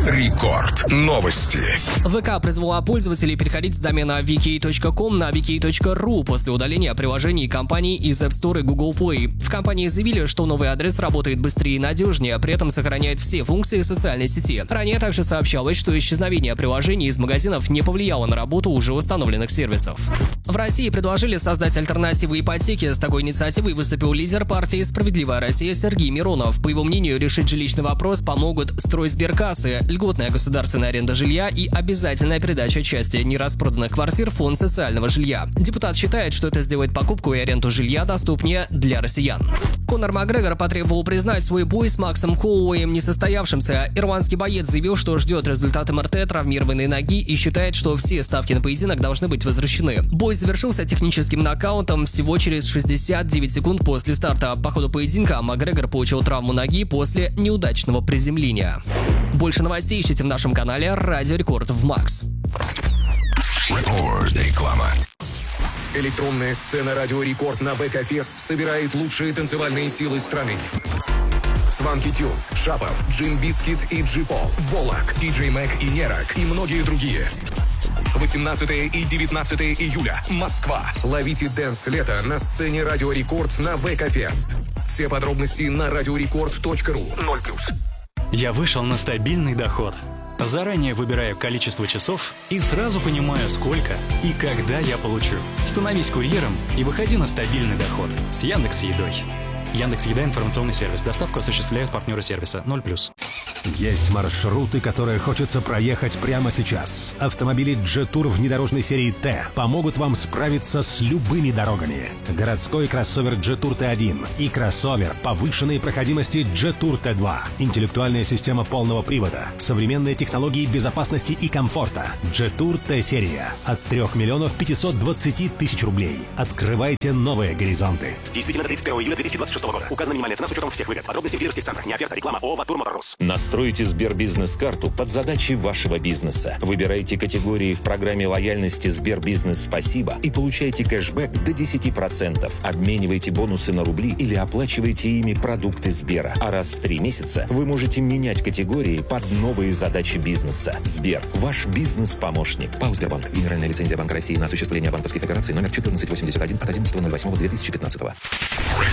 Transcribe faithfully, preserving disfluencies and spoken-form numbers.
Рекорд. Новости. ВК призвала пользователей переходить с домена ви кей точка ком на ви кей точка ру после удаления приложений компаний из App Store и Google Play. В компании заявили, что новый адрес работает быстрее и надежнее, а при этом сохраняет все функции социальной сети. Ранее также сообщалось, что исчезновение приложений из магазинов не повлияло на работу уже установленных сервисов. В России предложили создать альтернативы ипотеке. С такой инициативой выступил лидер партии «Справедливая Россия» Сергей Миронов. По его мнению, решить жилищный вопрос помогут стройсберкассы, льготная государственная аренда жилья и обязательная передача части нераспроданных квартир в фонд социального жилья. Депутат считает, что это сделает покупку и аренду жилья доступнее для россиян. Конор Макгрегор потребовал признать свой бой с Максом Холлоуэем несостоявшимся. Ирландский боец заявил, что ждет результат эм эр тэ травмированной ноги и считает, что все ставки на поединок должны быть возвращены. Бой завершился техническим нокаутом всего через шестьдесят девять секунд после старта. По ходу поединка Макгрегор получил травму ноги после неудачного приземления. Больше новостей ищите в нашем канале Радио Рекорд в Макс. Рекорд. Реклама. Электронная сцена Радио Рекорд на ВК Фест собирает лучшие танцевальные силы страны. Сванки Тюнс, Шапов, Джин Бискит и Джипол, Волок, Диджей Мэг и Нерак и многие другие. восемнадцатого и девятнадцатого июля. Москва. Ловите дэнс лето на сцене Радио Рекорд на ВК Фест. Все подробности на радиорекорд точка ру. ноль плюс. Я вышел на стабильный доход. Заранее выбираю количество часов и сразу понимаю, сколько и когда я получу. Становись курьером и выходи на стабильный доход с Яндекс.Едой. Яндекс.Еда — информационный сервис. Доставку осуществляют партнеры сервиса. ноль плюс. Есть маршруты, которые хочется проехать прямо сейчас. Автомобили Jetour внедорожной серии Т помогут вам справиться с любыми дорогами. Городской кроссовер Jetour Т один и кроссовер повышенной проходимости Jetour Т два. Интеллектуальная система полного привода, современные технологии безопасности и комфорта. Jetour Т-серия от трех миллионов пятисот двадцати тысяч рублей. Открывайте новые горизонты. Действительно до тридцать первого июля две тысячи двадцать шестого года. Указана минимальная цена с учетом всех выгод. Подробности в дилерских центрах. Не оферта, реклама. ООО «Ватур Моторс». Настройте Сбербизнес-карту под задачи вашего бизнеса. Выбирайте категории в программе лояльности Сбербизнес «Спасибо» и получайте кэшбэк до десяти процентов. Обменивайте бонусы на рубли или оплачивайте ими продукты Сбера. А раз в три месяца вы можете менять категории под новые задачи бизнеса. Сбер – ваш бизнес-помощник. ПАО «Сбербанк». Генеральная лицензия Банка России на осуществление банковских операций номер четырнадцать восемьдесят один от одиннадцатого ноль восьмого две тысячи пятнадцатого.